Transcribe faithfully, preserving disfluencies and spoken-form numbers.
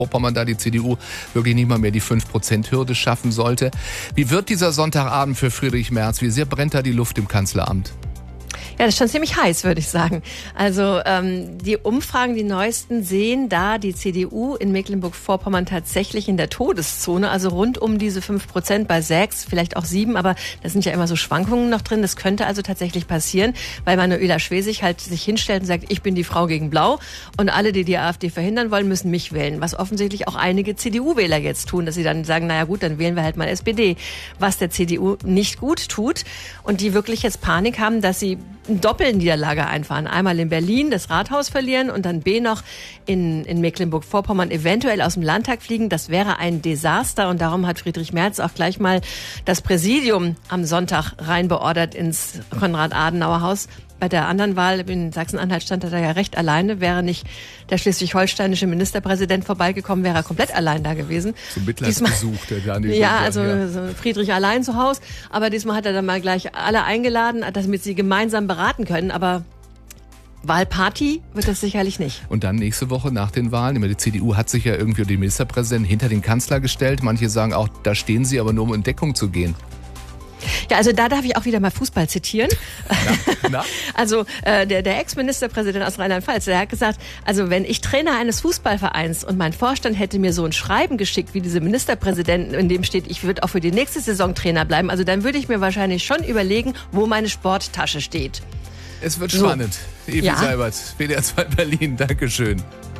Mecklenburg-Vorpommern da die C D U wirklich nicht mal mehr die fünf Prozent Hürde schaffen sollte. Wie wird dieser Sonntagabend für Friedrich Merz? Wie sehr brennt da die Luft im Kanzleramt? Ja, das ist schon ziemlich heiß, würde ich sagen. Also ähm, die Umfragen, die neuesten, sehen da die C D U in Mecklenburg-Vorpommern tatsächlich in der Todeszone, also rund um diese fünf Prozent, bei sechs, vielleicht auch sieben, aber da sind ja immer so Schwankungen noch drin. Das könnte also tatsächlich passieren, weil Manuela Schwesig halt sich hinstellt und sagt, ich bin die Frau gegen Blau und alle, die die AfD verhindern wollen, müssen mich wählen. Was offensichtlich auch einige C D U-Wähler jetzt tun, dass sie dann sagen, naja gut, dann wählen wir halt mal S P D, was der C D U nicht gut tut und die wirklich jetzt Panik haben, dass sie eine Doppelniederlage einfahren. Einmal in Berlin das Rathaus verlieren und dann B noch in, in Mecklenburg-Vorpommern eventuell aus dem Landtag fliegen. Das wäre ein Desaster und darum hat Friedrich Merz auch gleich mal das Präsidium am Sonntag reinbeordert ins Konrad-Adenauer-Haus. Bei der anderen Wahl in Sachsen-Anhalt stand er da ja recht alleine. Wäre nicht der schleswig-holsteinische Ministerpräsident vorbeigekommen, wäre er komplett allein da gewesen. Zum Mitleidsbesuch, der Daniel. Ja, also ja. Friedrich allein zu Hause. Aber diesmal hat er dann mal gleich alle eingeladen, damit sie gemeinsam beraten können. Aber Wahlparty wird das sicherlich nicht. Und dann nächste Woche nach den Wahlen, die C D U hat sich ja irgendwie, die Ministerpräsidenten, hinter den Kanzler gestellt. Manche sagen auch, da stehen sie aber nur, um in Deckung zu gehen. Ja, also da darf ich auch wieder mal Fußball zitieren. Na, na? Also äh, der, der Ex-Ministerpräsident aus Rheinland-Pfalz, der hat gesagt, also wenn ich Trainer eines Fußballvereins und mein Vorstand hätte mir so ein Schreiben geschickt, wie diese Ministerpräsidenten, in dem steht, ich würde auch für die nächste Saison Trainer bleiben, also dann würde ich mir wahrscheinlich schon überlegen, wo meine Sporttasche steht. Es wird spannend. So. Evi Ja. Seibert, W D R zwei Berlin, Dankeschön.